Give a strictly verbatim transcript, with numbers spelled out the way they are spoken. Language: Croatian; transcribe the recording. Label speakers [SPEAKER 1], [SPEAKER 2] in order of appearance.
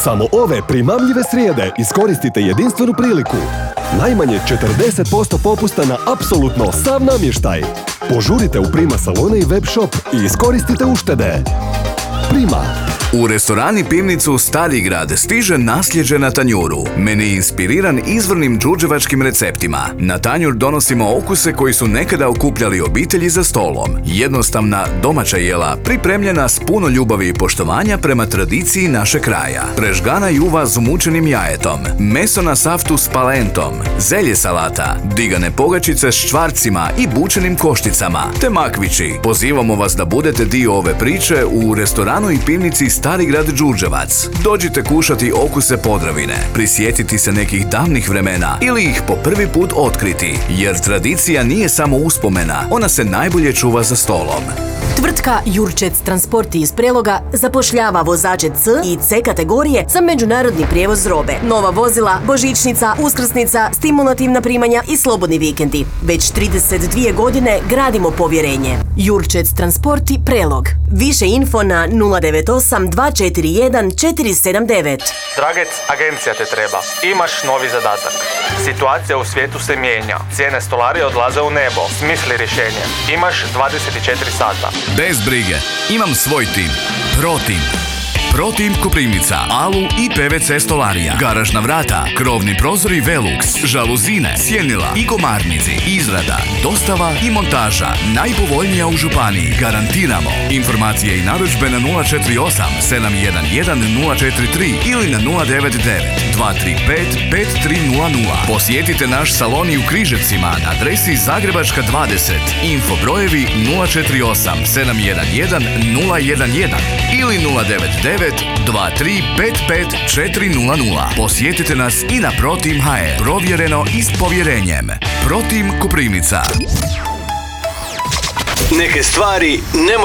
[SPEAKER 1] Samo ove primamljive srijede iskoristite jedinstvenu priliku. Najmanje četrdeset posto popusta na apsolutno sav namještaj. Požurite u Prima salone i web shop i iskoristite uštede. Prima.
[SPEAKER 2] U restorani Pivnicu Stari grad stiže nasljeđe na tanjuru. Meni inspiriran izvornim đurđevačkim receptima. Na tanjur donosimo okuse koji su nekada okupljali obitelji za stolom. Jednostavna domaća jela, pripremljena s puno ljubavi i poštovanja prema tradiciji naše kraja. Prežgana juva s mučenim jajetom, meso na saftu s palentom, zelje salata, digane pogačice s čvarcima i bučenim košticama, te makvići. Pozivamo vas da budete dio ove priče u restoranu i pivnici Stari grad Đurđevac. Dođite kušati okuse Podravine, prisjetiti se nekih davnih vremena ili ih po prvi put otkriti, jer tradicija nije samo uspomena, ona se najbolje čuva za stolom.
[SPEAKER 3] Tvrtka Jurčec Transporti iz Preloga zapošljava vozače C i C kategorije za međunarodni prijevoz robe. Nova vozila, božićnica, uskrsnica, stimulativna primanja i slobodni vikendi. Već trideset dvije godine gradimo povjerenje. Jurčec Transporti Prelog. Više info na nula devet osam dva četiri jedan četiri sedam devet.
[SPEAKER 4] Dragec, agencija te treba. Imaš novi zadatak. Situacija u svijetu se mijenja. Cijene stolarije odlaze u nebo. Smisli rješenje. Imaš dvadeset četiri sata.
[SPEAKER 2] Bez brige, imam svoj tim. ProTim. ProTim Koprivnica, Alu i P V C stolarija, garažna vrata, krovni prozori Velux, žaluzine, sjenila i komarnici, izrada, dostava i montaža, najpovoljnija u županiji, garantiramo. Informacije i narudžbe na nula četiri osam sedam jedan jedan nula četiri tri ili na nula devet devet dva tri pet pet tri nula nula. Posjetite naš salon i u Križevcima na adresi Zagrebačka dvadeset, info brojevi nula četiri osam sedam jedan jedan nula jedan jedan ili nula devet devet dva tri pet pet četiri nula nula. Posjetite nas i na ProTim ha er. Provjereno i s povjerenjem. ProTim Koprivnica.
[SPEAKER 5] Neke stvari ne